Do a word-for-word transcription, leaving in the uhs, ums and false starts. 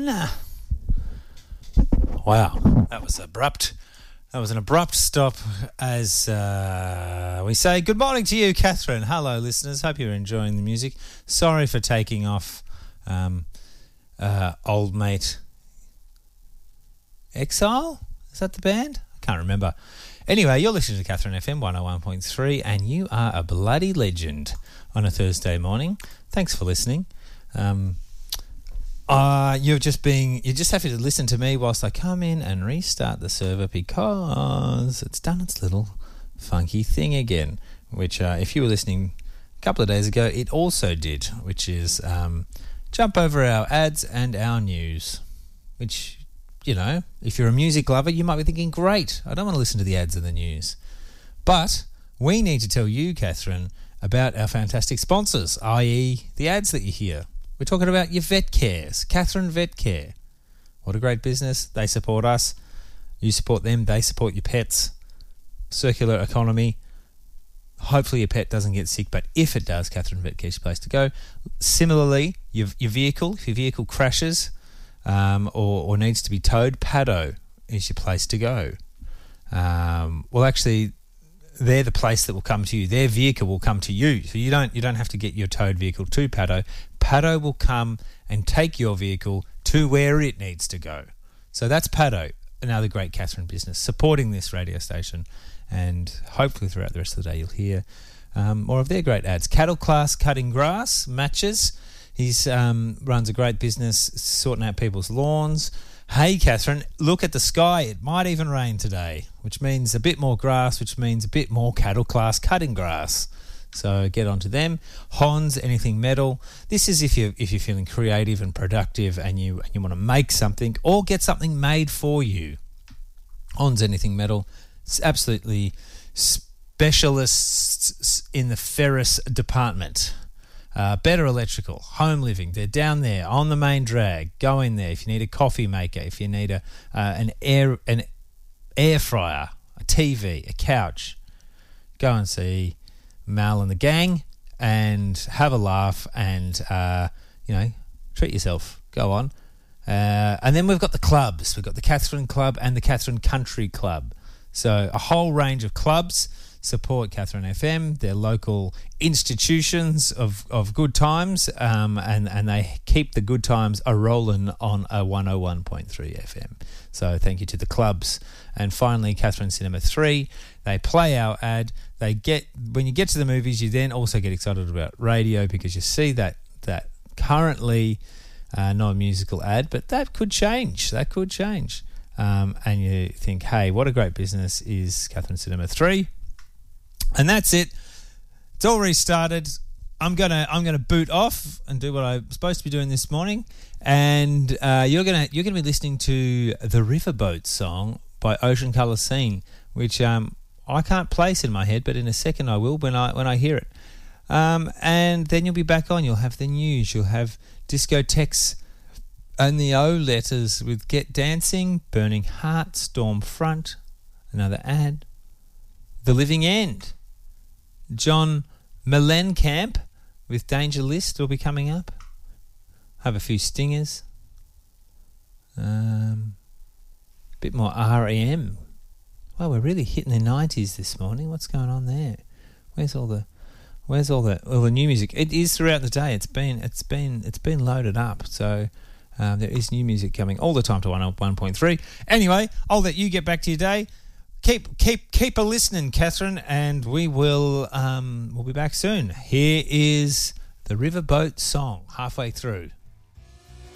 Nah. Wow, that was abrupt. That was an abrupt stop as uh, we say good morning to you, Catherine. Hello, listeners. Hope you're enjoying the music. Sorry for taking off um, uh, old mate Exile. Is that the band? I can't remember. Anyway, you're listening to Catherine F M one oh one point three and you are a bloody legend on a Thursday morning. Thanks for listening. Um, uh, you're just being, you're just having to listen to me whilst I come in and restart the server because it's done its little funky thing again, which uh, if you were listening a couple of days ago, it also did, which is um, jump over our ads and our news, which, you know, if you're a music lover, you might be thinking, great, I don't want to listen to the ads and the news. But we need to tell you, Catherine, about our fantastic sponsors, that is the ads that you hear. We're talking about your vet cares, Catherine Vet Care. What a great business. They support us. You support them. They support your pets. Circular economy. Hopefully your pet doesn't get sick, but if it does, Catherine Vet Care is your place to go. Similarly, your, your vehicle, if your vehicle crashes um, or, or needs to be towed, Paddo is your place to go. Um, well, actually, they're the place that will come to you. Their vehicle will come to you. So you don't you don't have to get your towed vehicle to Paddo. Paddo will come and take your vehicle to where it needs to go. So that's Paddo, another great Catherine business, supporting this radio station. And hopefully throughout the rest of the day you'll hear um, more of their great ads. Cattle Class Cutting Grass, Matches. He um, runs a great business sorting out people's lawns. Hey, Catherine, look at the sky. It might even rain today, which means a bit more grass, which means a bit more Cattle Class Cutting Grass. So get onto them. Hans, Anything Metal. This is if you're, if you're feeling creative and productive and you, and you want to make something or get something made for you. Hans, Anything Metal. It's absolutely specialists in the ferrous department. Uh, Better Electrical, Home Living, they're down there on the main drag. Go in there if you need a coffee maker, if you need a uh, an air an air fryer, a T V, a couch. Go and see Mal and the gang and have a laugh and uh, you know, treat yourself. Go on. Uh, and then we've got the clubs. We've got the Catherine Club and the Catherine Country Club. So a whole range of clubs support Catherine F M. They're local institutions of, of good times, um, and, and they keep the good times a-rolling on a one oh one point three F M. So thank you to the clubs. And finally, Catherine Cinema three. They play our ad. They get when you get to the movies, you then also get excited about radio because you see that that currently uh, not a musical ad, but that could change. That could change. Um, and you think, hey, what a great business is Catherine Cinema three. And that's it. It's all restarted. I'm gonna I'm gonna boot off and do what I'm supposed to be doing this morning. And uh, you're gonna you're gonna be listening to the Riverboat song by Ocean Colour Scene, which um, I can't place in my head, but in a second I will when I when I hear it. Um, and then you'll be back on. You'll have the news. You'll have discotheques and the O letters with Get Dancing, Burning Heart, Stormfront, another ad, The Living End. John Mellencamp with Danger List will be coming up. Have a few stingers. Um, a bit more R E M. Well, we're really hitting the nineties this morning. What's going on there? Where's all the, where's all the, all the new music? It is throughout the day. It's been, it's been, it's been loaded up. So um, there is new music coming all the time to one oh one point three. Anyway, I'll let you get back to your day. Keep keep keep a listening, Catherine, and we will um we'll be back soon. Here is the Riverboat song halfway through.